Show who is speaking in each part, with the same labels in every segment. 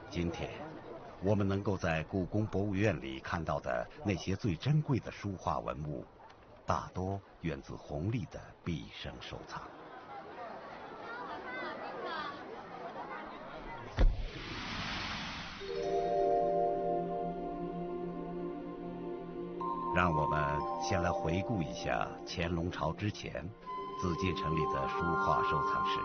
Speaker 1: 今天，我们能够在故宫博物院里看到的那些最珍贵的书画文物，大多源自弘历的毕生收藏。让我们先来回顾一下乾隆朝之前紫禁城里的书画收藏史。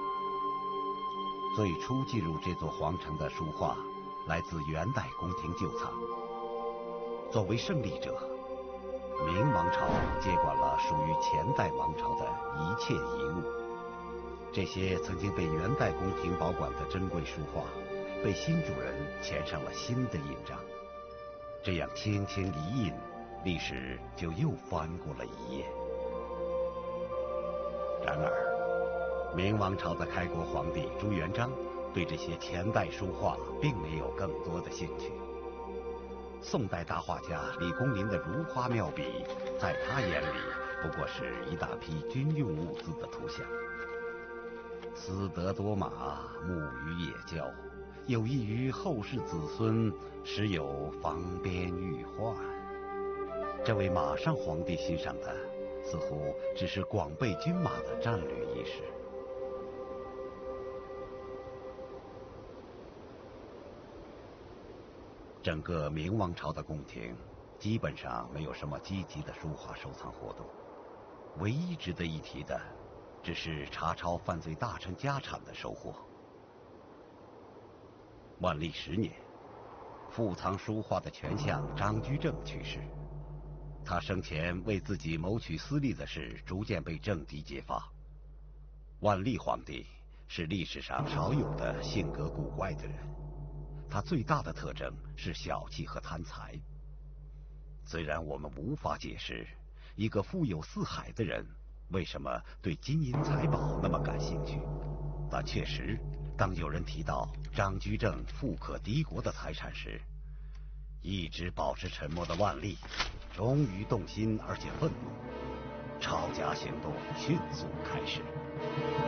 Speaker 1: 最初进入这座皇城的书画来自元代宫廷旧藏。作为胜利者，明王朝接管了属于前代王朝的一切遗物。这些曾经被元代宫廷保管的珍贵书画，被新主人签上了新的印章。这样轻轻一印，历史就又翻过了一页。然而，明王朝的开国皇帝朱元璋对这些前代书画并没有更多的兴趣。宋代大画家李公麟的如花妙笔，在他眼里不过是一大批军用物资的图像。私得多马，牧于野郊，有益于后世子孙，时有防边御患。这位马上皇帝欣赏的，似乎只是广备军马的战略意识。整个明王朝的宫廷基本上没有什么积极的书画收藏活动，唯一值得一提的，只是查抄犯罪大臣家产的收获。万历10年，富藏书画的权相张居正去世。他生前为自己谋取私利的事逐渐被政敌揭发。万历皇帝是历史上少有的性格古怪的人，他最大的特征是小气和贪财。虽然我们无法解释一个富有四海的人为什么对金银财宝那么感兴趣，但确实，当有人提到张居正富可敌国的财产时，一直保持沉默的万历终于动心，而且愤怒，抄家行动迅速开始。